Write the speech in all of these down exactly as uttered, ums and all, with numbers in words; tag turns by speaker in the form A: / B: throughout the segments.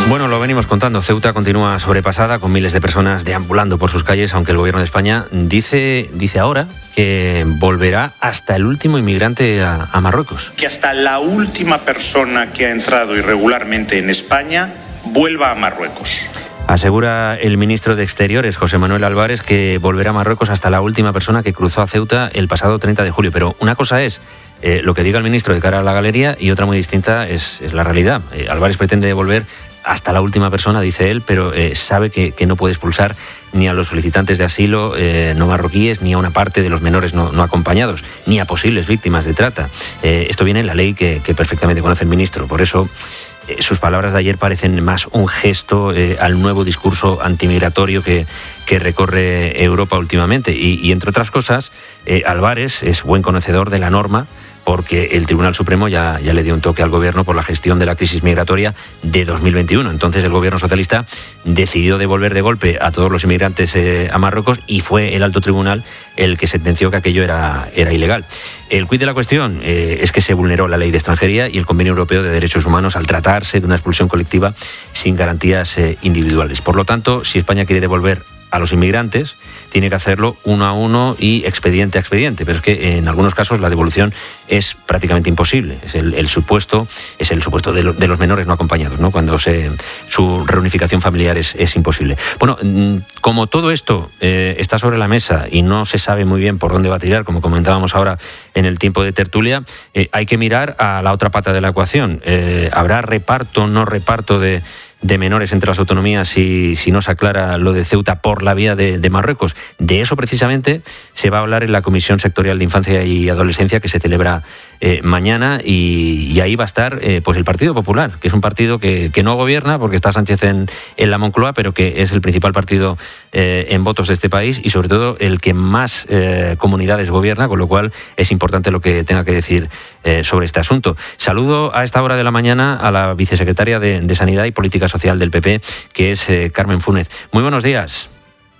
A: Bueno, lo venimos contando. Ceuta continúa sobrepasada con miles de personas deambulando por sus calles, aunque el gobierno de España dice, dice ahora que volverá hasta el último inmigrante a, a Marruecos.
B: Que hasta la última persona que ha entrado irregularmente en España vuelva a Marruecos.
A: Asegura el ministro de Exteriores, José Manuel Álvarez, que volverá a Marruecos hasta la última persona que cruzó a Ceuta el pasado treinta de julio. Pero una cosa es eh, lo que diga el ministro de cara a la galería y otra muy distinta es, es la realidad. Eh, Álvarez pretende volver hasta la última persona, dice él, pero eh, sabe que, que no puede expulsar ni a los solicitantes de asilo eh, no marroquíes, ni a una parte de los menores no, no acompañados, ni a posibles víctimas de trata. Eh, esto viene en la ley que, que perfectamente conoce el ministro. Por eso eh, sus palabras de ayer parecen más un gesto eh, al nuevo discurso antimigratorio que, que recorre Europa últimamente. Y, y entre otras cosas, eh, Álvarez es buen conocedor de la norma, porque el Tribunal Supremo ya, ya le dio un toque al gobierno por la gestión de la crisis migratoria de dos mil veintiuno. Entonces el gobierno socialista decidió devolver de golpe a todos los inmigrantes eh, a Marruecos y fue el alto tribunal el que sentenció que aquello era, era ilegal. El quid de la cuestión eh, es que se vulneró la ley de extranjería y el Convenio Europeo de Derechos Humanos al tratarse de una expulsión colectiva sin garantías eh, individuales. Por lo tanto, si España quiere devolver a los inmigrantes, tiene que hacerlo uno a uno y expediente a expediente, pero es que en algunos casos la devolución es prácticamente imposible. Es el, el supuesto, es el supuesto de, lo, de los menores no acompañados, ¿no? Cuando se, su reunificación familiar es, es imposible. Bueno, como todo esto eh, está sobre la mesa y no se sabe muy bien por dónde va a tirar, como comentábamos ahora en el tiempo de tertulia, eh, hay que mirar a la otra pata de la ecuación. Eh, ¿Habrá reparto, no reparto de de menores entre las autonomías si, si no se aclara lo de Ceuta por la vía de, de Marruecos? De eso precisamente se va a hablar en la Comisión Sectorial de Infancia y Adolescencia que se celebra eh, mañana y, y ahí va a estar eh, pues el Partido Popular, que es un partido que, que no gobierna porque está Sánchez en, en la Moncloa, pero que es el principal partido eh, en votos de este país y sobre todo el que más eh, comunidades gobierna, con lo cual es importante lo que tenga que decir eh, sobre este asunto. Saludo a esta hora de la mañana a la vicesecretaria de, de Sanidad y Política Social del P P, que es eh, Carmen Fúnez. Muy buenos días.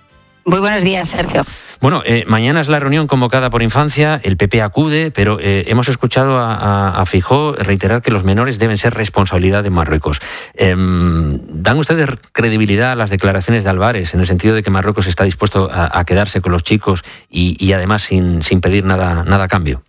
C: Muy buenos días, Sergio.
A: Bueno, eh, mañana es la reunión convocada por Infancia, el P P acude, pero eh, hemos escuchado a, a, a Feijóo reiterar que los menores deben ser responsabilidad de Marruecos. Eh, ¿Dan ustedes credibilidad a las declaraciones de Álvarez en el sentido de que Marruecos está dispuesto a, a quedarse con los chicos y, y además sin, sin pedir nada, nada a cambio?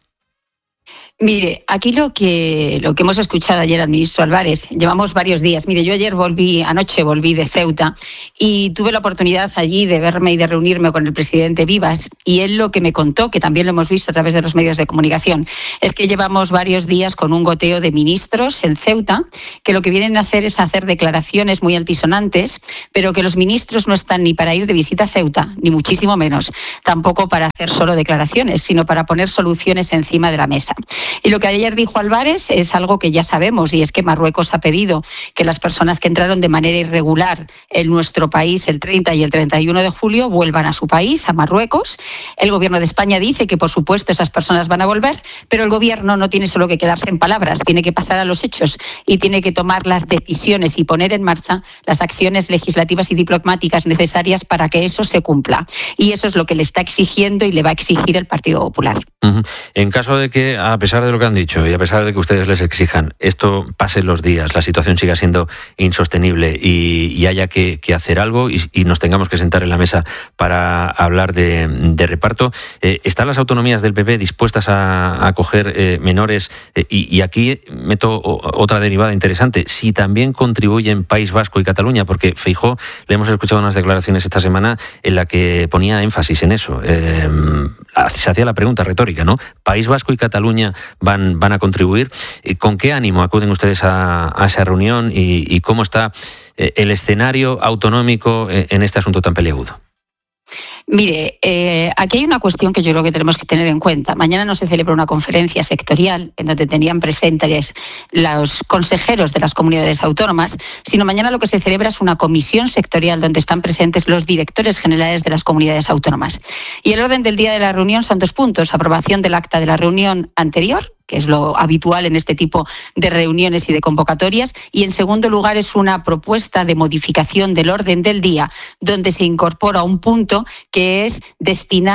C: Mire, aquí lo que lo que hemos escuchado ayer al ministro Álvarez, llevamos varios días. Mire, yo ayer volví, anoche volví de Ceuta y tuve la oportunidad allí de verme y de reunirme con el presidente Vivas y él lo que me contó, que también lo hemos visto a través de los medios de comunicación, es que llevamos varios días con un goteo de ministros en Ceuta que lo que vienen a hacer es hacer declaraciones muy altisonantes, pero que los ministros no están ni para ir de visita a Ceuta, ni muchísimo menos, tampoco para hacer solo declaraciones, sino para poner soluciones encima de la mesa. Y lo que ayer dijo Álvarez es algo que ya sabemos, y es que Marruecos ha pedido que las personas que entraron de manera irregular en nuestro país el treinta y el treinta y uno de julio vuelvan a su país, a Marruecos. El gobierno de España dice que, por supuesto, esas personas van a volver, pero el gobierno no tiene solo que quedarse en palabras, tiene que pasar a los hechos y tiene que tomar las decisiones y poner en marcha las acciones legislativas y diplomáticas necesarias para que eso se cumpla. Y eso es lo que le está exigiendo y le va a exigir el Partido Popular.
A: Uh-huh. En caso de que, a pesar de lo que han dicho y a pesar de que ustedes les exijan, esto pase los días, la situación siga siendo insostenible y, y haya que, que hacer algo y, y nos tengamos que sentar en la mesa para hablar de, de reparto, eh, ¿están las autonomías del P P dispuestas a, a acoger eh, menores? Eh, y, y aquí meto otra derivada interesante, si también contribuyen País Vasco y Cataluña, porque Feijóo, le hemos escuchado unas declaraciones esta semana en la que ponía énfasis en eso. Eh, se hacía la pregunta retórica, ¿no? ¿País Vasco y Cataluña van van a contribuir? ¿Con qué ánimo acuden ustedes a, a esa reunión y, y cómo está el escenario autonómico en este asunto tan peliagudo?
C: Mire, eh, aquí hay una cuestión que yo creo que tenemos que tener en cuenta. Mañana no se celebra una conferencia sectorial en donde tenían presentes los consejeros de las comunidades autónomas, sino mañana lo que se celebra es una comisión sectorial donde están presentes los directores generales de las comunidades autónomas. Y el orden del día de la reunión son dos puntos: aprobación del acta de la reunión anterior, que es lo habitual en este tipo de reuniones y de convocatorias, y en segundo lugar es una propuesta de modificación del orden del día donde se incorpora un punto que es destinar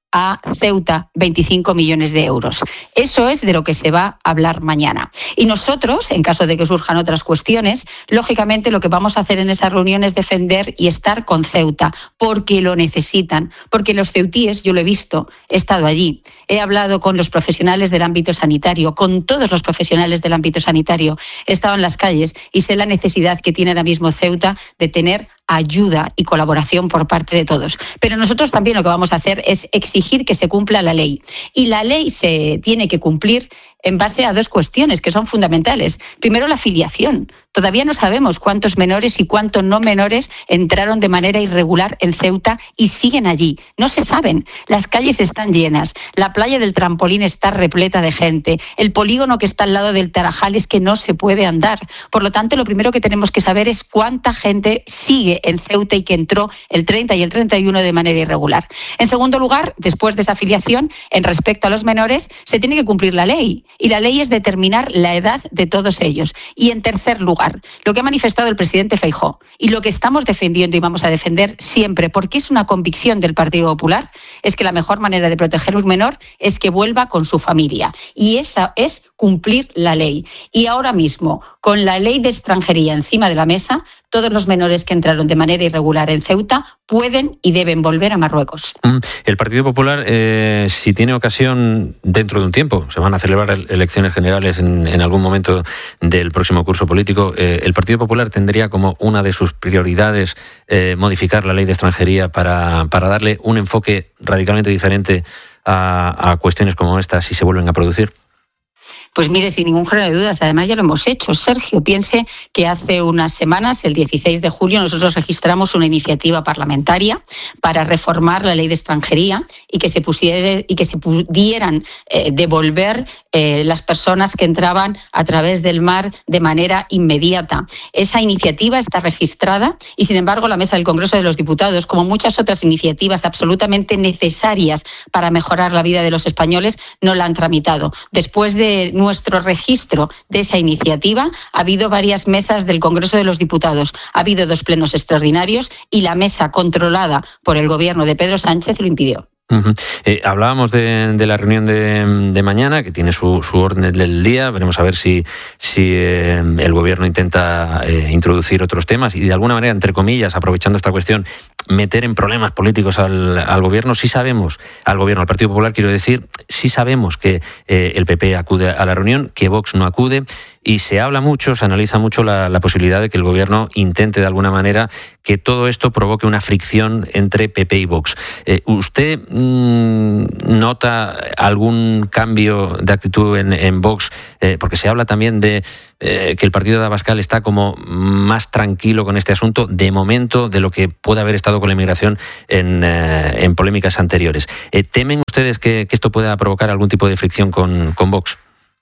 C: a Ceuta veinticinco millones de euros. Eso es de lo que se va a hablar mañana. Y nosotros, en caso de que surjan otras cuestiones, lógicamente lo que vamos a hacer en esa reunión es defender y estar con Ceuta, porque lo necesitan, porque los ceutíes, yo lo he visto, he estado allí, he hablado con los profesionales del ámbito sanitario, con todos los profesionales del ámbito sanitario, he estado en las calles y sé la necesidad que tiene ahora mismo Ceuta de tener ayuda y colaboración por parte de todos. Pero nosotros también lo que vamos a hacer es exigir que se cumpla la ley. Y la ley se tiene que cumplir en base a dos cuestiones que son fundamentales. Primero, la filiación. Todavía no sabemos cuántos menores y cuántos no menores entraron de manera irregular en Ceuta y siguen allí. No se saben. Las calles están llenas. La playa del Trampolín está repleta de gente. El polígono que está al lado del Tarajal es que no se puede andar. Por lo tanto, lo primero que tenemos que saber es cuánta gente sigue en Ceuta y que entró el treinta y el treinta y uno de manera irregular. En segundo lugar, después de esa filiación, en respecto a los menores, se tiene que cumplir la ley. Y la ley es determinar la edad de todos ellos. Y en tercer lugar, lo que ha manifestado el presidente Feijóo y lo que estamos defendiendo y vamos a defender siempre, porque es una convicción del Partido Popular, es que la mejor manera de proteger a un menor es que vuelva con su familia. Y esa es cumplir la ley. Y ahora mismo, con la ley de extranjería encima de la mesa, todos los menores que entraron de manera irregular en Ceuta pueden y deben volver a Marruecos.
A: El Partido Popular, eh, si tiene ocasión dentro de un tiempo, se van a celebrar elecciones generales en, en algún momento del próximo curso político, eh, el Partido Popular tendría como una de sus prioridades eh, modificar la ley de extranjería para, para darle un enfoque radicalmente diferente a, a cuestiones como esta si se vuelven a producir.
C: Pues mire, sin ningún género de dudas, además ya lo hemos hecho. Sergio, piense que hace unas semanas, el dieciséis de julio, nosotros registramos una iniciativa parlamentaria para reformar la ley de extranjería y que se pusiera, y que se pudieran eh, devolver eh, las personas que entraban a través del mar de manera inmediata. Esa iniciativa está registrada y, sin embargo, la Mesa del Congreso de los Diputados, como muchas otras iniciativas absolutamente necesarias para mejorar la vida de los españoles, no la han tramitado. Después de nuestro registro de esa iniciativa, ha habido varias mesas del Congreso de los Diputados, ha habido dos plenos extraordinarios y la mesa controlada por el gobierno de Pedro Sánchez lo impidió.
A: Uh-huh. Eh, hablábamos de, de la reunión de, de mañana, que tiene su, su orden del día. Veremos a ver si, si eh, el gobierno intenta eh, introducir otros temas y, de alguna manera, entre comillas, aprovechando esta cuestión, meter en problemas políticos al, al gobierno. Sí sabemos, al gobierno, al Partido Popular, quiero decir, sí sabemos que eh, el P P acude a la reunión, que Vox no acude, y se habla mucho, se analiza mucho la, la posibilidad de que el gobierno intente, de alguna manera, que todo esto provoque una fricción entre P P y Vox. Eh, ¿Usted mmm, nota algún cambio de actitud en, en Vox? Eh, porque se habla también de eh, que el partido de Abascal está como más tranquilo con este asunto, de momento, de lo que puede haber estado con la inmigración en, eh, en polémicas anteriores. Eh, ¿Temen ustedes que, que esto pueda provocar algún tipo de fricción con, con Vox?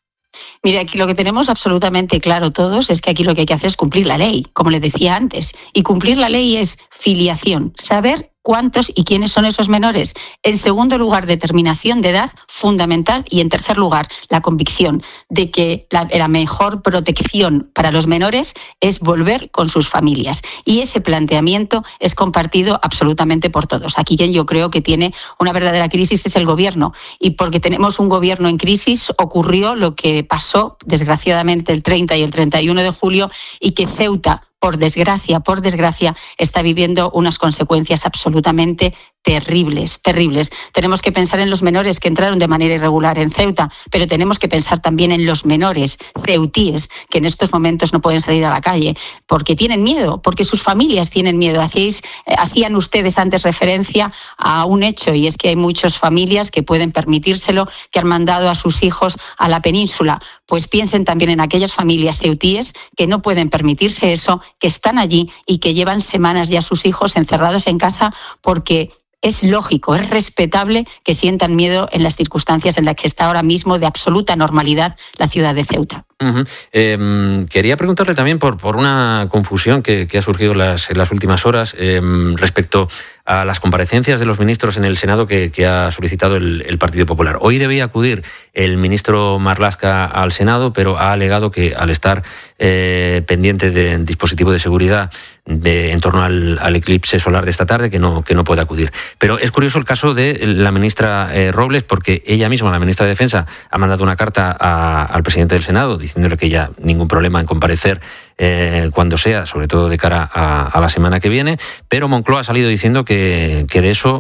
C: Mire, aquí lo que tenemos absolutamente claro todos es que aquí lo que hay que hacer es cumplir la ley, como les decía antes. Y cumplir la ley es filiación, saber cuántos y quiénes son esos menores. En segundo lugar, determinación de edad, fundamental. Y en tercer lugar, la convicción de que la, la mejor protección para los menores es volver con sus familias. Y ese planteamiento es compartido absolutamente por todos. Aquí quien yo creo que tiene una verdadera crisis es el gobierno. Y porque tenemos un gobierno en crisis, ocurrió lo que pasó, desgraciadamente, el treinta y el treinta y uno de julio, y que Ceuta, por desgracia, por desgracia, está viviendo unas consecuencias absolutamente terribles, terribles. Tenemos que pensar en los menores que entraron de manera irregular en Ceuta, pero tenemos que pensar también en los menores ceutíes que en estos momentos no pueden salir a la calle porque tienen miedo, porque sus familias tienen miedo. Hacíais, eh, hacían ustedes antes referencia a un hecho, y es que hay muchas familias que pueden permitírselo, que han mandado a sus hijos a la península. Pues piensen también en aquellas familias ceutíes que no pueden permitirse eso, que están allí y que llevan semanas ya sus hijos encerrados en casa porque es lógico, es respetable que sientan miedo en las circunstancias en las que está ahora mismo de absoluta normalidad la ciudad de Ceuta.
A: Uh-huh. Eh, quería preguntarle también por, por una confusión que, que ha surgido las, en las últimas horas eh, respecto a las comparecencias de los ministros en el Senado que, que ha solicitado el, el Partido Popular. Hoy debía acudir el ministro Marlaska al Senado, pero ha alegado que al estar eh, pendiente del dispositivo de seguridad de, en torno al, al eclipse solar de esta tarde, que no, que no puede acudir. Pero es curioso el caso de la ministra eh, Robles, porque ella misma, la ministra de Defensa, ha mandado una carta a, al presidente del Senado diciéndole que ya ningún problema en comparecer eh, cuando sea, sobre todo de cara a, a la semana que viene, pero Moncloa ha salido diciendo que, que de eso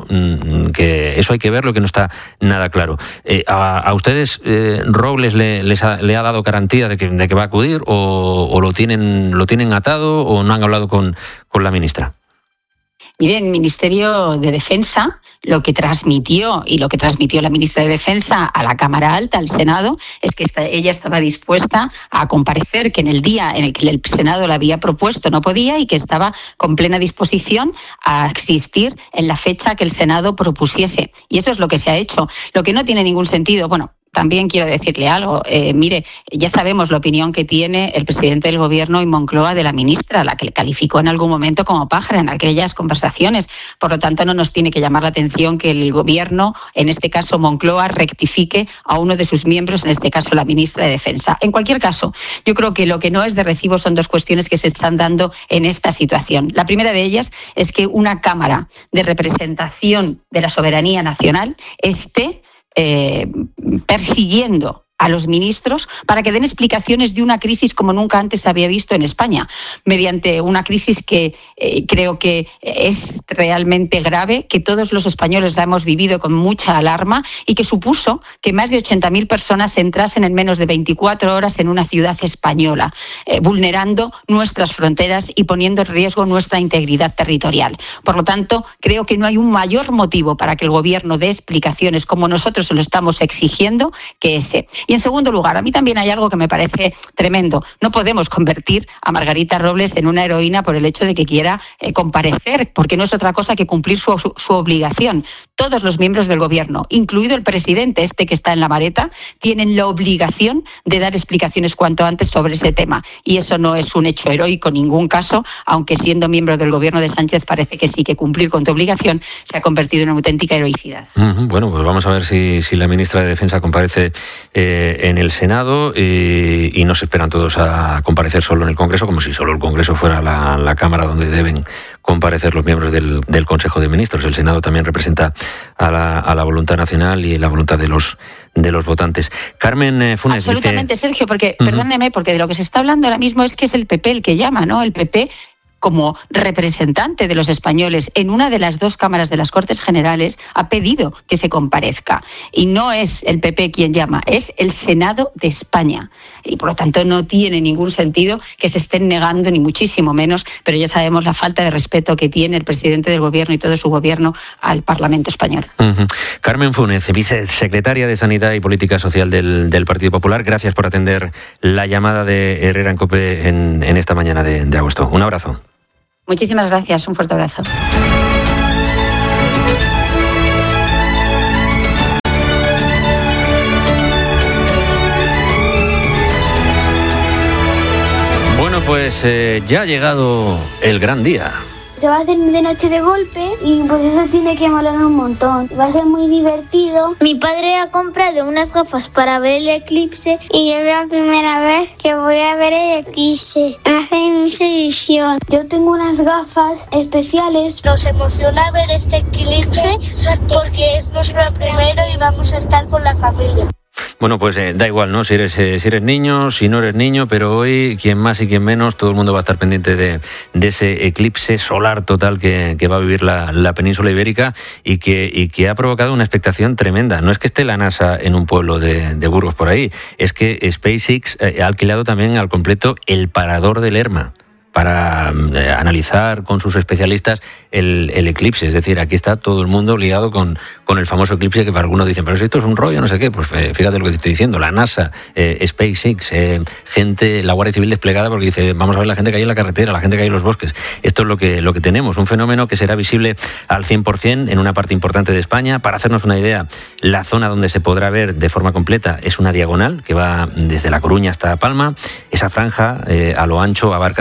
A: que eso hay que verlo, que no está nada claro. Eh, a, ¿A ustedes eh, Robles le, les ha, le ha dado garantía de que, de que va a acudir o, o lo tienen lo tienen atado o no han hablado con, con la ministra?
C: Mire, el Ministerio de Defensa lo que transmitió y lo que transmitió la ministra de Defensa a la Cámara Alta, al Senado, es que esta, ella estaba dispuesta a comparecer, que en el día en el que el Senado la había propuesto no podía y que estaba con plena disposición a asistir en la fecha que el Senado propusiese. Y eso es lo que se ha hecho. Lo que no tiene ningún sentido, bueno, también quiero decirle algo. Eh, mire, ya sabemos la opinión que tiene el presidente del Gobierno y Moncloa de la ministra, la que le calificó en algún momento como pájara en aquellas conversaciones. Por lo tanto, no nos tiene que llamar la atención que el Gobierno, en este caso Moncloa, rectifique a uno de sus miembros, en este caso la ministra de Defensa. En cualquier caso, yo creo que lo que no es de recibo son dos cuestiones que se están dando en esta situación. La primera de ellas es que una Cámara de representación de la soberanía nacional esté Eh, persiguiendo a los ministros para que den explicaciones de una crisis como nunca antes se había visto en España, mediante una crisis que eh, creo que es realmente grave, que todos los españoles la hemos vivido con mucha alarma y que supuso que más de ochenta mil personas entrasen en menos de veinticuatro horas en una ciudad española, eh, vulnerando nuestras fronteras y poniendo en riesgo nuestra integridad territorial. Por lo tanto, creo que no hay un mayor motivo para que el Gobierno dé explicaciones como nosotros se lo estamos exigiendo que ese. Y en segundo lugar, a mí también hay algo que me parece tremendo. No podemos convertir a Margarita Robles en una heroína por el hecho de que quiera eh, comparecer, porque no es otra cosa que cumplir su, su, su obligación. Todos los miembros del Gobierno, incluido el presidente, este que está en la maleta, tienen la obligación de dar explicaciones cuanto antes sobre ese tema. Y eso no es un hecho heroico en ningún caso, aunque siendo miembro del Gobierno de Sánchez parece que sí, que cumplir con tu obligación se ha convertido en una auténtica heroicidad.
A: Uh-huh. Bueno, pues vamos a ver si, si la ministra de Defensa comparece eh, en el Senado y, y no se esperan todos a comparecer solo en el Congreso, como si solo el Congreso fuera la, la Cámara donde deben comparecer los miembros del, del Consejo de Ministros. El Senado también representa a la, a la voluntad nacional y la voluntad de los de los votantes. Carmen eh, Funes.
C: Absolutamente,
A: dice...
C: Sergio, porque,
A: uh-huh.
C: perdóneme, porque de lo que se está hablando ahora mismo es que es el P P el que llama, ¿no? El P P como representante de los españoles en una de las dos cámaras de las Cortes Generales, ha pedido que se comparezca. Y no es el P P quien llama, es el Senado de España. Y por lo tanto no tiene ningún sentido que se estén negando, ni muchísimo menos, pero ya sabemos la falta de respeto que tiene el presidente del Gobierno y todo su Gobierno al Parlamento español.
A: Uh-huh. Carmen Funes, vicesecretaria de Sanidad y Política Social del, del Partido Popular, gracias por atender la llamada de Herrera en COPE en, en esta mañana de, de agosto. Un abrazo.
C: Muchísimas gracias, un fuerte abrazo.
A: Bueno, pues eh, ya ha llegado el gran día.
D: Se va a hacer de noche de golpe y pues eso tiene que molar un montón. Va a ser muy divertido. Mi padre ha comprado unas gafas para ver el eclipse y es la primera vez que voy a ver el eclipse. Hace mi ilusión. Yo tengo unas gafas especiales. Nos emociona ver este eclipse porque es nuestro primero y vamos a estar con la familia.
A: Bueno, pues eh, da igual, ¿no? Si eres eh, si eres niño, si no eres niño, pero hoy, quien más y quien menos, todo el mundo va a estar pendiente de, de ese eclipse solar total que, que va a vivir la, la península ibérica y que, y que ha provocado una expectación tremenda. No es que esté la NASA en un pueblo de, de Burgos por ahí, es que SpaceX eh, ha alquilado también al completo el parador del Lerma para eh, analizar con sus especialistas el, el eclipse. Es decir, aquí está todo el mundo liado con, con el famoso eclipse que para algunos dicen, pero si esto es un rollo, no sé qué. Pues eh, fíjate lo que te estoy diciendo, la NASA, eh, SpaceX, eh, gente, la Guardia Civil desplegada porque dice, vamos a ver la gente que hay en la carretera, la gente que hay en los bosques. Esto es lo que, lo que tenemos, un fenómeno que será visible al cien por ciento en una parte importante de España. Para hacernos una idea, la zona donde se podrá ver de forma completa es una diagonal que va desde La Coruña hasta Palma. Esa franja, eh, a lo ancho, abarca también Asturias,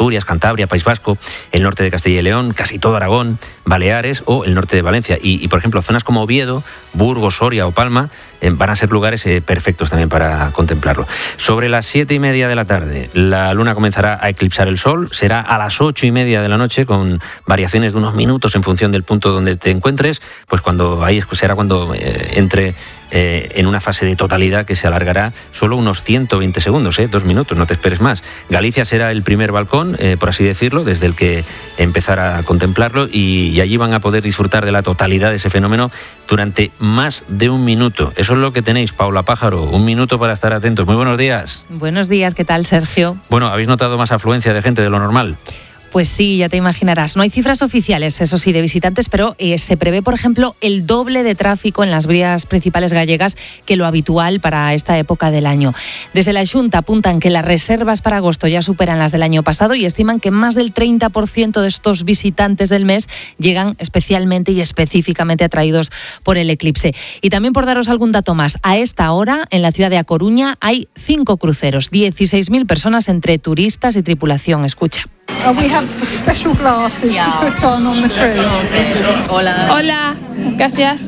A: Asturias, Cantabria, País Vasco, el norte de Castilla y León, casi todo Aragón, Baleares o el norte de Valencia. Y, y por ejemplo, zonas como Oviedo, Burgos, Soria o Palma eh, van a ser lugares eh, perfectos también para contemplarlo. Sobre las siete y media de la tarde, la luna comenzará a eclipsar el sol. Será a las ocho y media de la noche, con variaciones de unos minutos en función del punto donde te encuentres. Pues cuando ahí será cuando eh, entre eh, en una fase de totalidad que se alargará solo unos ciento veinte segundos, eh, dos minutos, no te esperes más. Galicia será el primer balcón, eh, por así decirlo, desde el que empezar a contemplarlo, y, y allí van a poder disfrutar de la totalidad de ese fenómeno durante más de un minuto. Eso es lo que tenéis, Paula Pájaro, un minuto para estar atentos. Muy buenos días.
E: Buenos días, ¿qué tal, Sergio?
A: Bueno, ¿habéis notado más afluencia de gente de lo normal?
E: Pues sí, ya te imaginarás. No hay cifras oficiales, eso sí, de visitantes, pero eh, se prevé, por ejemplo, el doble de tráfico en las vías principales gallegas que lo habitual para esta época del año. Desde la Xunta apuntan que las reservas para agosto ya superan las del año pasado y estiman que más del treinta por ciento de estos visitantes del mes llegan especialmente y específicamente atraídos por el eclipse. Y también, por daros algún dato más, a esta hora en la ciudad de A Coruña hay cinco cruceros, dieciséis mil personas entre turistas y tripulación. Escucha.
F: Uh, we have special glasses yeah. to put on on the cruise.
G: Hola. Hola, gracias.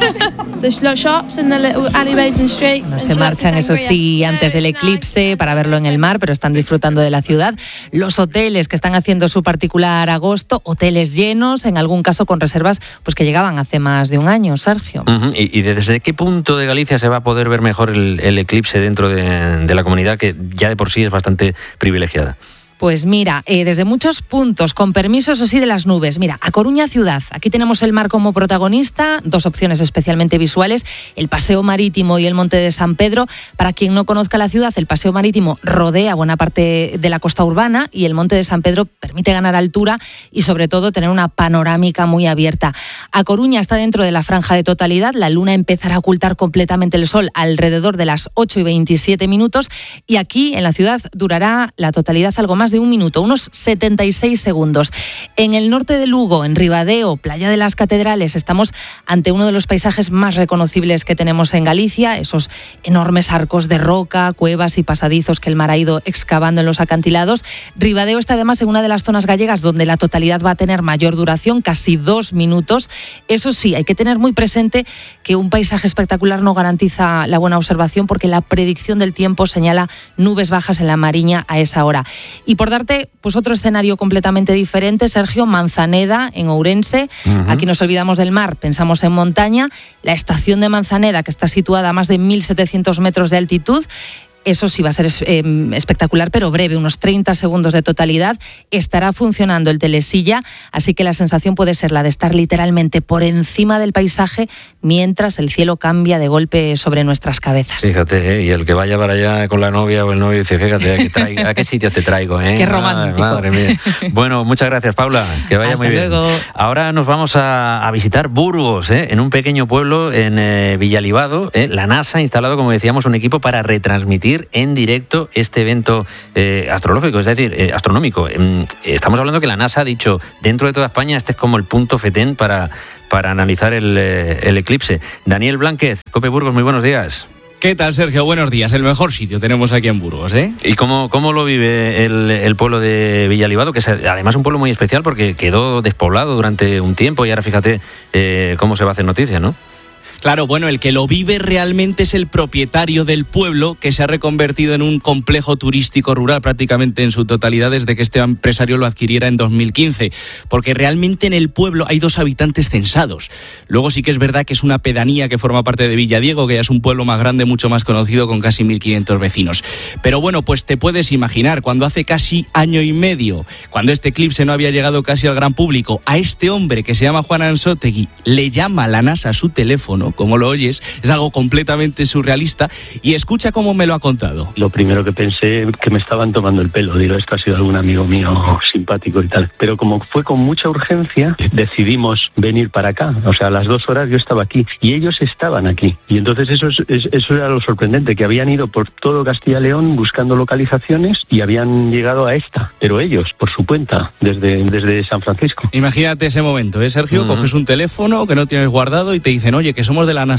G: The shops and the little alleyways and streets.
E: No se marchan, eso sí, antes del eclipse para verlo en el mar, pero están disfrutando de la ciudad. Los hoteles que están haciendo su particular agosto, hoteles llenos, en algún caso con reservas pues que llegaban hace más de un año, Sergio.
A: Uh-huh. ¿Y, ¿Y desde qué punto de Galicia se va a poder ver mejor el, el eclipse dentro de, de la comunidad, que ya de por sí es bastante privilegiada?
E: Pues mira, eh, desde muchos puntos, con permiso, eso sí, de las nubes. Mira, A Coruña ciudad, aquí tenemos el mar como protagonista, dos opciones especialmente visuales, el paseo marítimo y el monte de San Pedro. Para quien no conozca la ciudad, el paseo marítimo rodea buena parte de la costa urbana y el monte de San Pedro permite ganar altura y sobre todo tener una panorámica muy abierta. A Coruña está dentro de la franja de totalidad, la luna empezará a ocultar completamente el sol alrededor de las ocho y veintisiete minutos y aquí en la ciudad durará la totalidad algo más de un minuto, unos setenta y seis segundos. En el norte de Lugo, en Ribadeo, Playa de las Catedrales, estamos ante uno de los paisajes más reconocibles que tenemos en Galicia, esos enormes arcos de roca, cuevas y pasadizos que el mar ha ido excavando en los acantilados. Ribadeo está además en una de las zonas gallegas donde la totalidad va a tener mayor duración, casi dos minutos. Eso sí, hay que tener muy presente que un paisaje espectacular no garantiza la buena observación porque la predicción del tiempo señala nubes bajas en la Mariña a esa hora. Y por darte pues otro escenario completamente diferente, Sergio, Manzaneda, en Ourense. Uh-huh. Aquí nos olvidamos del mar, pensamos en montaña. La estación de Manzaneda, que está situada a más de mil setecientos metros de altitud, eso sí va a ser eh, espectacular, pero breve, unos treinta segundos de totalidad. Estará funcionando el telesilla, así que la sensación puede ser la de estar literalmente por encima del paisaje mientras el cielo cambia de golpe sobre nuestras cabezas.
A: Fíjate, ¿eh? Y el que vaya para allá con la novia o el novio dice, fíjate, ¿a qué, traigo, ¿a qué sitios te traigo? ¿eh?
E: Qué romántico.
A: Ay, madre mía. Bueno, muchas gracias, Paula, que vaya
E: Hasta
A: muy bien.
E: luego.
A: Ahora nos vamos a, a visitar Burgos, ¿eh? En un pequeño pueblo en eh, Villalibado. ¿eh? La NASA ha instalado, como decíamos, un equipo para retransmitir en directo este evento eh, astrológico, es decir, eh, astronómico. Eh, estamos hablando que la NASA ha dicho, dentro de toda España, este es como el punto fetén para, para analizar el, eh, el eclipse. Daniel Blánquez, COPE Burgos, muy buenos días.
H: ¿Qué tal, Sergio? Buenos días. El mejor sitio tenemos aquí en Burgos, ¿eh?
A: ¿Y cómo, cómo lo vive el, el pueblo de Villalibado? Que es además un pueblo muy especial porque quedó despoblado durante un tiempo y ahora fíjate eh, cómo se va a hacer noticia, ¿no?
H: Claro, bueno, el que lo vive realmente es el propietario del pueblo, que se ha reconvertido en un complejo turístico rural prácticamente en su totalidad desde que este empresario lo adquiriera en dos mil quince, porque realmente en el pueblo hay dos habitantes censados. Luego sí que es verdad que es una pedanía que forma parte de Villadiego, que ya es un pueblo más grande, mucho más conocido, con casi mil quinientos vecinos. Pero bueno, pues te puedes imaginar, cuando hace casi año y medio, cuando este eclipse no había llegado casi al gran público, a este hombre que se llama Juan Ansótegui le llama a la NASA a su teléfono, como lo oyes, es algo completamente surrealista, y escucha cómo me lo ha contado.
I: Lo primero que pensé que me estaban tomando el pelo, digo, esto ha sido algún amigo mío simpático y tal, pero como fue con mucha urgencia, decidimos venir para acá, o sea, a las dos horas yo estaba aquí, y ellos estaban aquí, y entonces eso, es, eso era lo sorprendente, que habían ido por todo Castilla y León buscando localizaciones y habían llegado a esta, pero ellos, por su cuenta, desde, desde San Francisco.
H: Imagínate ese momento, ¿eh, Sergio? Uh-huh. Coges un teléfono que no tienes guardado y te dicen, oye, que somos de la NASA.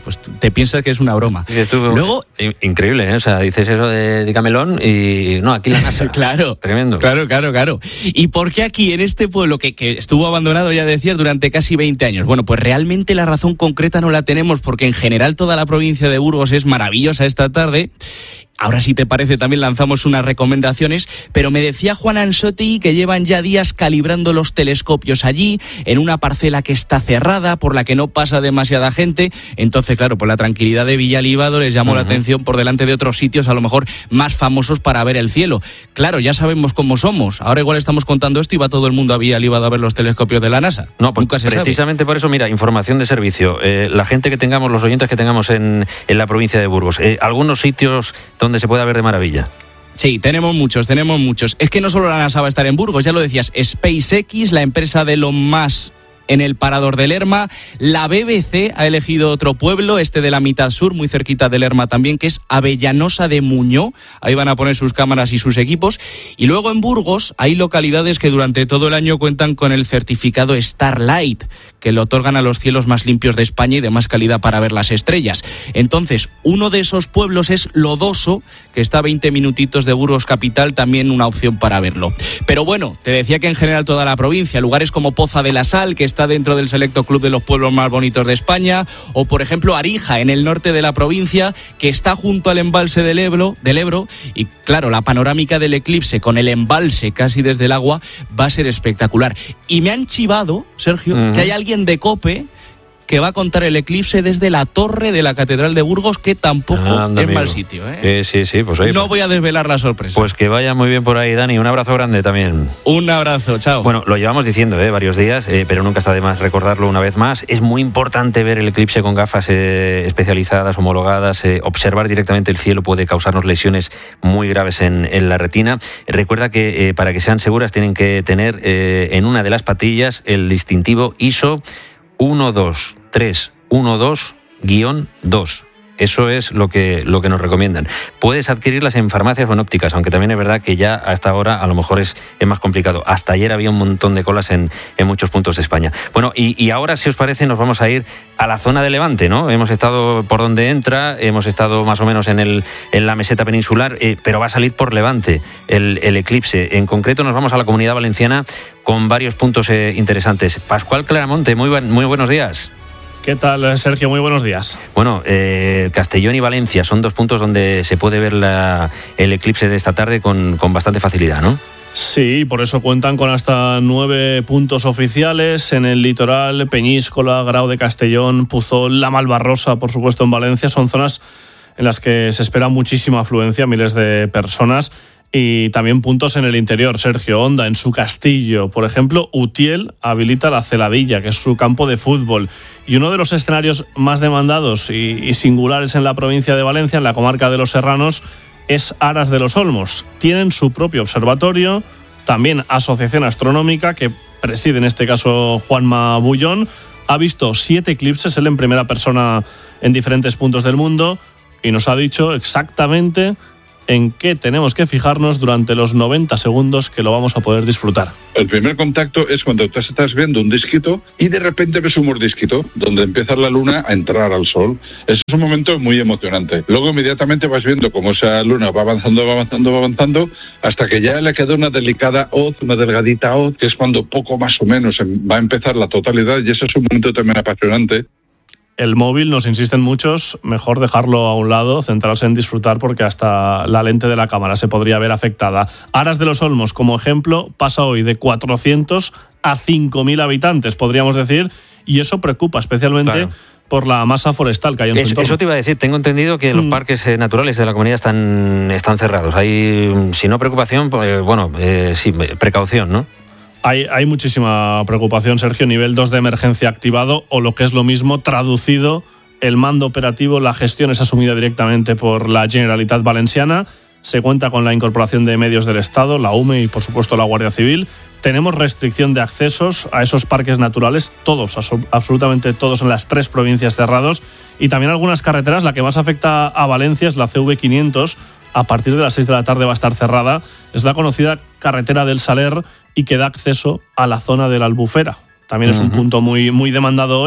H: pues te piensas que es una broma.
A: Estuvo
H: Luego,
A: increíble, ¿eh? O sea, dices eso de Dicamelón y no, aquí la NASA.
H: Claro.
A: Tremendo.
H: Claro, claro, claro. ¿Y por qué aquí, en este pueblo que, que estuvo abandonado, ya decías, durante casi veinte años? Bueno, pues realmente la razón concreta no la tenemos, porque en general toda la provincia de Burgos es maravillosa esta tarde. Ahora, si te parece, también lanzamos unas recomendaciones, pero me decía Juan Ansotti que llevan ya días calibrando los telescopios allí, en una parcela que está cerrada, por la que no pasa demasiada gente. Entonces, claro, por la tranquilidad de Villalibado les llamó uh-huh. la atención por delante de otros sitios, a lo mejor más famosos para ver el cielo. Claro, ya sabemos cómo somos. Ahora igual estamos contando esto y va todo el mundo a Villalibado a ver los telescopios de la NASA.
A: No, pues
H: nunca se
A: precisamente
H: sabe.
A: Por eso, mira, información de servicio. Eh, la gente que tengamos, los oyentes que tengamos en, en la provincia de Burgos, eh, algunos sitios donde donde se puede ver de maravilla.
H: Sí, tenemos muchos, tenemos muchos. Es que no solo la NASA va a estar en Burgos, ya lo decías, SpaceX, la empresa de Elon Musk en el Parador de Lerma, la B B C ha elegido otro pueblo, este de la mitad sur, muy cerquita de Lerma también, que es Avellanosa de Muñó. Ahí van a poner sus cámaras y sus equipos. Y luego en Burgos hay localidades que durante todo el año cuentan con el certificado Starlight, que le otorgan a los cielos más limpios de España y de más calidad para ver las estrellas. Entonces, uno de esos pueblos es Lodoso, que está a veinte minutitos de Burgos capital, también una opción para verlo. Pero bueno, te decía que en general toda la provincia, lugares como Poza de la Sal, que está dentro del selecto club de los pueblos más bonitos de España, o por ejemplo Arija, en el norte de la provincia, que está junto al embalse del Ebro, del Ebro, y claro, la panorámica del eclipse con el embalse casi desde el agua va a ser espectacular. Y me han chivado, Sergio, uh-huh. que hay alguien de COPE que va a contar el eclipse desde la torre de la Catedral de Burgos, que tampoco ah, anda, es amigo. Mal sitio. ¿eh?
A: Eh, sí, sí, pues oye,
H: no voy a desvelar la sorpresa.
A: Pues que vaya muy bien por ahí, Dani. Un abrazo grande también.
H: Un abrazo, chao.
A: Bueno, lo llevamos diciendo eh, varios días, eh, pero nunca está de más recordarlo una vez más. Es muy importante ver el eclipse con gafas eh, especializadas, homologadas. Eh, observar directamente el cielo puede causarnos lesiones muy graves en, en la retina. Recuerda que eh, para que sean seguras tienen que tener eh, en una de las patillas el distintivo I S O uno dos tres uno dos guión dos. Eso es lo que, lo que nos recomiendan. Puedes adquirirlas en farmacias o en ópticas, aunque también es verdad que ya hasta ahora a lo mejor es, es más complicado. Hasta ayer había un montón de colas en, en muchos puntos de España. Bueno, y, y ahora, si os parece, nos vamos a ir a la zona de Levante, ¿no? Hemos estado por donde entra, hemos estado más o menos en, el, en la meseta peninsular, eh, pero va a salir por Levante el, el eclipse. En concreto nos vamos a la Comunidad Valenciana con varios puntos eh, interesantes. Pascual Claramonte, muy, buen, muy buenos días.
J: ¿Qué tal, Sergio? Muy buenos días.
A: Bueno, eh, Castellón y Valencia son dos puntos donde se puede ver la, el eclipse de esta tarde con, con bastante facilidad, ¿no?
J: Sí, por eso cuentan con hasta nueve puntos oficiales en el litoral, Peñíscola, Grau de Castellón, Puzol, La Malvarrosa, por supuesto en Valencia. Son zonas en las que se espera muchísima afluencia, miles de personas. Y también puntos en el interior, Sergio. Onda, en su castillo. Por ejemplo, Utiel habilita la Celadilla, que es su campo de fútbol. Y uno de los escenarios más demandados y, y singulares en la provincia de Valencia, en la comarca de los Serranos, es Aras de los Olmos. Tienen su propio observatorio, también asociación astronómica, que preside en este caso Juanma Bullón. Ha visto siete eclipses, él en primera persona en diferentes puntos del mundo, y nos ha dicho exactamente en qué tenemos que fijarnos durante los noventa segundos que lo vamos a poder disfrutar.
K: El primer contacto es cuando tú estás viendo un disquito y de repente ves un mordisquito, donde empieza la luna a entrar al sol. Ese es un momento muy emocionante. Luego inmediatamente vas viendo cómo esa luna va avanzando, va avanzando, va avanzando, hasta que ya le queda una delicada hoz, una delgadita hoz, que es cuando poco más o menos va a empezar la totalidad, y ese es un momento también apasionante.
J: El móvil, nos insisten muchos, mejor dejarlo a un lado, centrarse en disfrutar, porque hasta la lente de la cámara se podría ver afectada. Aras de los Olmos, como ejemplo, pasa hoy de cuatrocientos a cinco mil habitantes, podríamos decir, y eso preocupa especialmente claro. por la masa forestal que hay en
A: es,
J: su entorno.
A: Eso te iba a decir, tengo entendido que mm. los parques eh, naturales de la comunidad están, están cerrados. Hay, si no preocupación, pues, bueno, eh, sí, precaución, ¿no?
J: Hay, hay muchísima preocupación, Sergio. Nivel dos de emergencia activado, o lo que es lo mismo, traducido, el mando operativo, la gestión es asumida directamente por la Generalitat Valenciana. Se cuenta con la incorporación de medios del Estado, la U M E y por supuesto la Guardia Civil. Tenemos restricción de accesos a esos parques naturales, todos, absolutamente todos en las tres provincias cerrados. Y también algunas carreteras. La que más afecta a Valencia es la C V quinientos. A partir de las seis de la tarde va a estar cerrada. Es la conocida carretera del Saler y que da acceso a la zona de la Albufera. También uh-huh. es un punto muy, muy demandado hoy.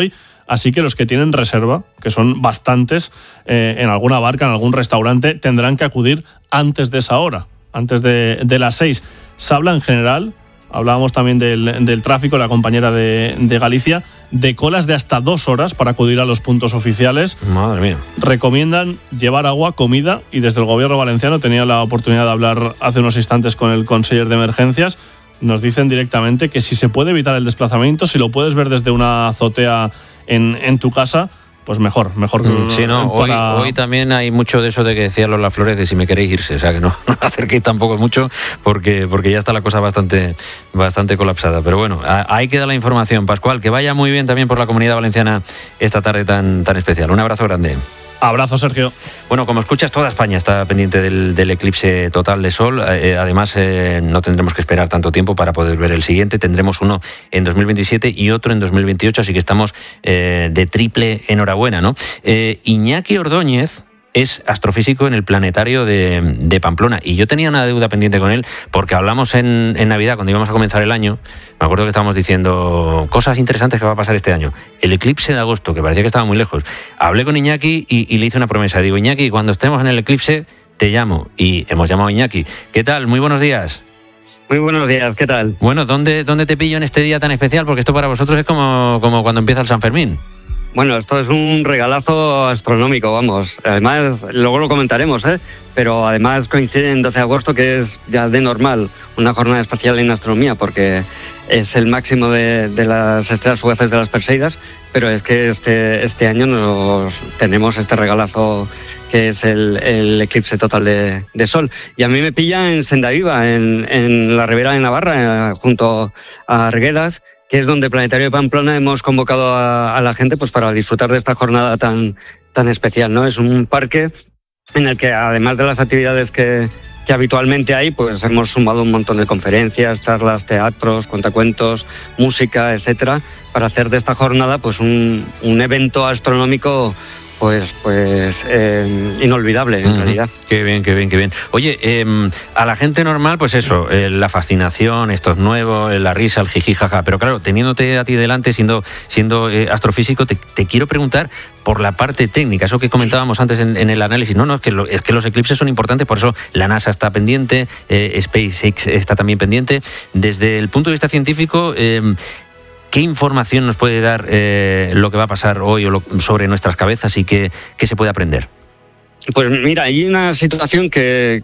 J: Así que los que tienen reserva, que son bastantes, eh, en alguna barca, en algún restaurante, tendrán que acudir antes de esa hora, antes de, de las seis. Se habla en general, hablábamos también del, del tráfico, la compañera de, de Galicia, de colas de hasta dos horas para acudir a los puntos oficiales.
A: Madre mía.
J: Recomiendan llevar agua, comida, y desde el gobierno valenciano, tenía la oportunidad de hablar hace unos instantes con el conseller de emergencias, nos dicen directamente que si se puede evitar el desplazamiento, si lo puedes ver desde una azotea en, en tu casa, pues mejor, mejor.
A: Sí, no, para... hoy, hoy también hay mucho de eso de que decía Lola Flores de si me queréis irse, o sea que no, no acerquéis tampoco mucho porque, porque ya está la cosa bastante, bastante colapsada. Pero bueno, ahí queda la información. Pascual, que vaya muy bien también por la Comunidad Valenciana esta tarde tan, tan especial. Un abrazo grande.
J: Abrazo, Sergio.
A: Bueno, como escuchas, toda España está pendiente del, del eclipse total de sol. Eh, además, eh, no tendremos que esperar tanto tiempo para poder ver el siguiente. Tendremos uno en dos mil veintisiete y otro en dos mil veintiocho, así que estamos eh, de triple enhorabuena, ¿no? Eh, Iñaki Ordóñez es astrofísico en el planetario de, de Pamplona, y yo tenía una deuda pendiente con él porque hablamos en, en Navidad, cuando íbamos a comenzar el año. Me acuerdo que estábamos diciendo cosas interesantes que va a pasar este año. El eclipse de agosto, que parecía que estaba muy lejos. Hablé con Iñaki y, y le hice una promesa. Digo, Iñaki, cuando estemos en el eclipse te llamo. Y hemos llamado a Iñaki. ¿Qué tal? Muy buenos días.
L: Muy buenos días, ¿qué tal?
A: Bueno, ¿dónde, dónde te pillo en este día tan especial? Porque esto para vosotros es como, como cuando empieza el San Fermín.
L: Bueno, esto es un regalazo astronómico, vamos. Además, luego lo comentaremos, ¿eh? Pero además coincide en doce de agosto, que es ya de normal una jornada espacial en astronomía, porque es el máximo de, de las estrellas fugaces de las Perseidas, pero es que este, este año nos tenemos este regalazo que es el, el eclipse total de, de sol. Y a mí me pilla en Sendaviva, en, en la Ribera de Navarra, junto a Arguedas, que es donde Planetario de Pamplona hemos convocado a, a la gente pues para disfrutar de esta jornada tan, tan especial, ¿no? Es un parque en el que, además de las actividades que, que habitualmente hay, pues hemos sumado un montón de conferencias, charlas, teatros, cuentacuentos, música, etcétera, para hacer de esta jornada pues un, un evento astronómico pues pues eh, inolvidable en uh-huh. realidad.
A: Qué bien, qué bien, qué bien. Oye, eh, a la gente normal, pues eso, eh, la fascinación, esto es nuevo, eh, la risa, el jiji, jaja, pero claro, teniéndote a ti delante, siendo siendo eh, astrofísico, te, te quiero preguntar por la parte técnica, eso que comentábamos antes en, en el análisis. No, no, es que, lo, es que los eclipses son importantes, por eso la NASA está pendiente, eh, SpaceX está también pendiente. Desde el punto de vista científico, eh, ¿qué información nos puede dar eh, lo que va a pasar hoy o lo, sobre nuestras cabezas y qué, qué se puede aprender?
L: Pues mira, hay una situación que,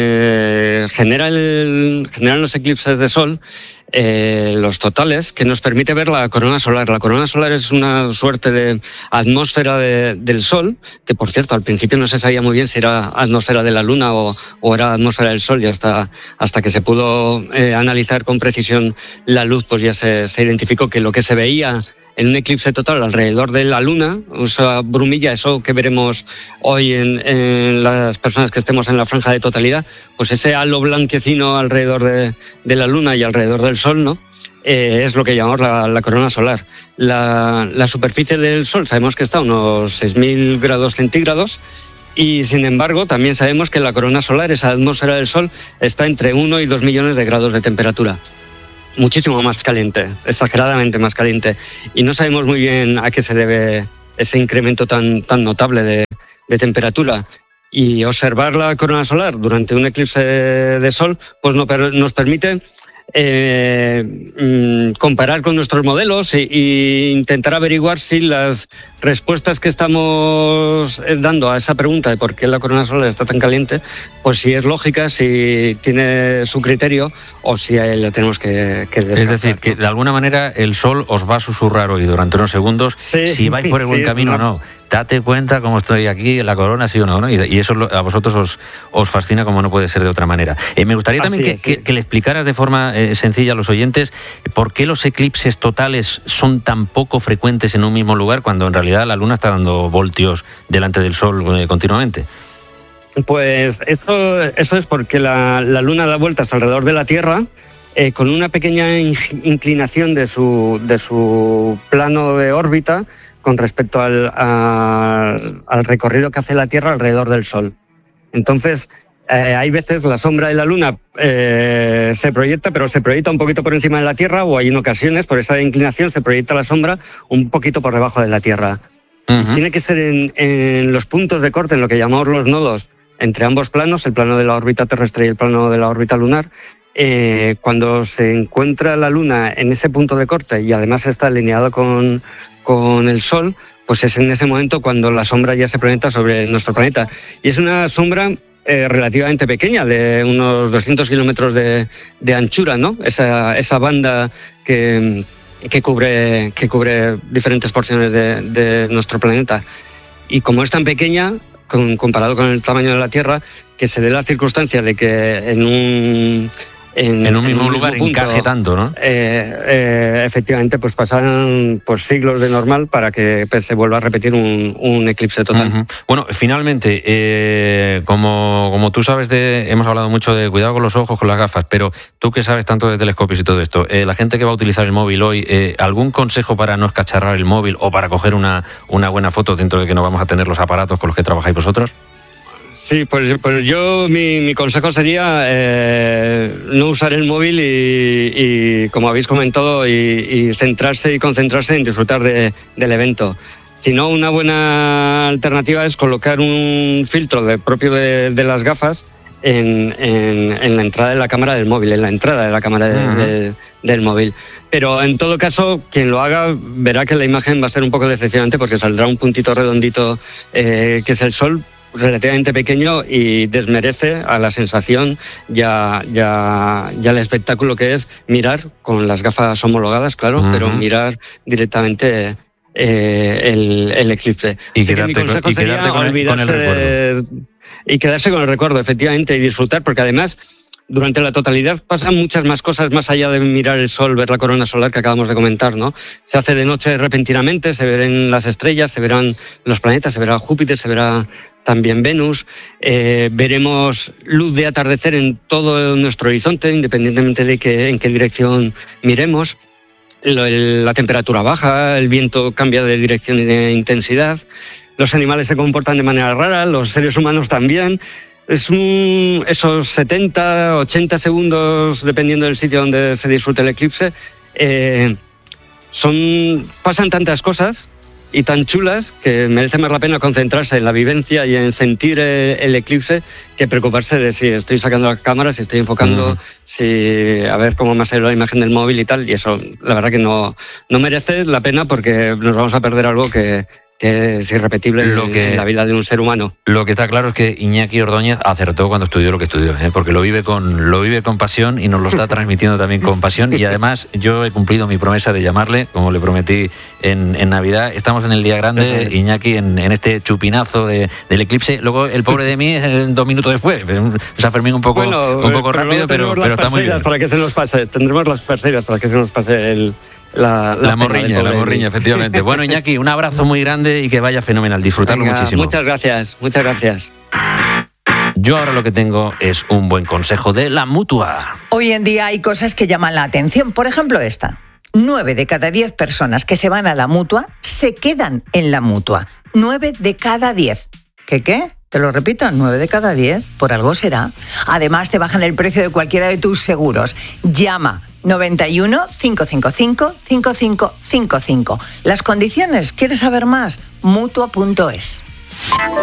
L: que genera el, generan los eclipses de sol, eh, los totales, que nos permite ver la corona solar. La corona solar es una suerte de atmósfera de, del Sol, que por cierto al principio no se sabía muy bien si era atmósfera de la Luna o, o era atmósfera del Sol, y hasta, hasta que se pudo eh, analizar con precisión la luz, pues ya se, se identificó que lo que se veía en un eclipse total alrededor de la Luna, esa brumilla, eso que veremos hoy en, en las personas que estemos en la franja de totalidad, pues ese halo blanquecino alrededor de, de la Luna y alrededor del Sol, ¿no? Eh, es lo que llamamos la, la corona solar. La, la superficie del Sol sabemos que está a unos seis mil grados centígrados, y sin embargo también sabemos que la corona solar, esa atmósfera del Sol, está entre uno y dos millones de grados de temperatura. Muchísimo más caliente, exageradamente más caliente, y no sabemos muy bien a qué se debe ese incremento tan, tan notable de, de temperatura. Y observar la corona solar durante un eclipse de sol pues no, nos permite eh, comparar con nuestros modelos e, e intentar averiguar si las respuestas que estamos dando a esa pregunta de por qué la corona solar está tan caliente, pues si es lógica, si tiene su criterio o si la tenemos que, que descartar.
A: Es decir, que de alguna manera el Sol os va a susurrar hoy durante unos segundos sí, si vais por el buen sí, camino una... o no. Date cuenta cómo estoy aquí en la corona, sí o no, ¿no? Y, y eso a vosotros os, os fascina como no puede ser de otra manera. Eh, me gustaría también que, que, que le explicaras de forma eh, sencilla a los oyentes por qué los eclipses totales son tan poco frecuentes en un mismo lugar cuando en realidad la Luna está dando voltios delante del Sol eh, continuamente.
L: Pues eso, eso es porque la, la Luna da vueltas alrededor de la Tierra eh, con una pequeña inclinación de su, de su plano de órbita con respecto al, a, al recorrido que hace la Tierra alrededor del Sol. Entonces, Eh, hay veces la sombra de la Luna eh, se proyecta, pero se proyecta un poquito por encima de la Tierra, o hay en ocasiones, por esa inclinación, se proyecta la sombra un poquito por debajo de la Tierra. Uh-huh. Tiene que ser en, en los puntos de corte, en lo que llamamos los nodos, entre ambos planos, el plano de la órbita terrestre y el plano de la órbita lunar. Eh, cuando se encuentra la Luna en ese punto de corte y además está alineado con, con el Sol, pues es en ese momento cuando la sombra ya se proyecta sobre nuestro planeta. Y es una sombra eh, relativamente pequeña, de unos doscientos kilómetros de, de anchura, ¿no? Esa, esa banda que, que, cubre, que cubre diferentes porciones de, de nuestro planeta. Y como es tan pequeña, con, comparado con el tamaño de la Tierra, que se dé la circunstancia de que en un... En,
A: en un mismo
L: en un
A: lugar
L: mismo punto,
A: encaje tanto, ¿no?
L: Eh, eh, efectivamente, pues pasaron pues, siglos de normal para que pues, se vuelva a repetir un, un eclipse total.
A: Uh-huh. Bueno, finalmente, eh, como, como tú sabes, de, hemos hablado mucho de cuidado con los ojos, con las gafas, pero tú que sabes tanto de telescopios y todo esto, eh, la gente que va a utilizar el móvil hoy, eh, ¿algún consejo para no escacharrar el móvil o para coger una, una buena foto dentro de que no vamos a tener los aparatos con los que trabajáis vosotros?
L: Sí, pues, pues yo, mi, mi consejo sería eh, no usar el móvil y, y como habéis comentado, y, y centrarse y concentrarse en disfrutar de, del evento. Si no, una buena alternativa es colocar un filtro de, propio de, de las gafas en, en, en la entrada de la cámara del móvil, en la entrada de la cámara de, uh-huh. de, del móvil. Pero en todo caso, quien lo haga verá que la imagen va a ser un poco decepcionante porque saldrá un puntito redondito eh, que es el Sol, relativamente pequeño, y desmerece a la sensación ya ya ya el espectáculo que es mirar con las gafas homologadas, claro, uh-huh. pero mirar directamente eh, el, el eclipse.
A: Y
L: Así
A: quedarte,
L: que mi consejo
A: con, y
L: sería
A: quedarte con, el,
L: olvidarse
A: con el recuerdo.
L: De, y quedarse con el recuerdo, efectivamente, y disfrutar, porque además durante la totalidad pasan muchas más cosas más allá de mirar el Sol, ver la corona solar que acabamos de comentar, ¿no? Se hace de noche repentinamente, se verán las estrellas, se verán los planetas, se verá Júpiter, se verá también Venus, eh, veremos luz de atardecer en todo nuestro horizonte, independientemente de que, en qué dirección miremos. Lo, el, la temperatura baja, el viento cambia de dirección y de intensidad, los animales se comportan de manera rara, los seres humanos también. Es un, esos setenta, ochenta segundos, dependiendo del sitio donde se disfrute el eclipse, eh, son, pasan tantas cosas y tan chulas que merece más la pena concentrarse en la vivencia y en sentir el, el eclipse que preocuparse de si estoy sacando la cámara, si estoy enfocando, uh-huh. si a ver cómo me ha salido la imagen del móvil y tal. Y eso, la verdad que no, no merece la pena porque nos vamos a perder algo que... que es irrepetible lo que, en la vida de un ser humano.
A: Lo que está claro es que Iñaki Ordóñez acertó cuando estudió lo que estudió, ¿eh? Porque lo vive con lo vive con pasión y nos lo está transmitiendo también con pasión. Y además yo he cumplido mi promesa de llamarle, como le prometí en, en Navidad. Estamos en el día grande, es. Iñaki, en, en este chupinazo de, del eclipse. Luego el pobre de mí es dos minutos después. O sea, Fermín un poco,
L: bueno,
A: un poco
L: pero
A: rápido, pero, pero está muy bien.
L: Para que se nos pase, tendremos las perseidas para que se nos pase el... La, la,
A: la morriña, la morriña, efectivamente. Bueno, Iñaki, un abrazo muy grande y que vaya fenomenal. Disfrutarlo
L: Venga,
A: muchísimo.
L: Muchas gracias, muchas gracias.
A: Yo ahora lo que tengo es un buen consejo de la Mutua.
M: Hoy en día hay cosas que llaman la atención. Por ejemplo, esta. Nueve de cada diez personas que se van a la Mutua se quedan en la Mutua. Nueve de cada diez. ¿Qué qué? Te lo repito, nueve de cada diez, por algo será. Además, te bajan el precio de cualquiera de tus seguros. Llama noventa y uno, cinco cinco cinco, cinco cinco cinco cinco. Las condiciones, ¿quieres saber más? Mutua punto es.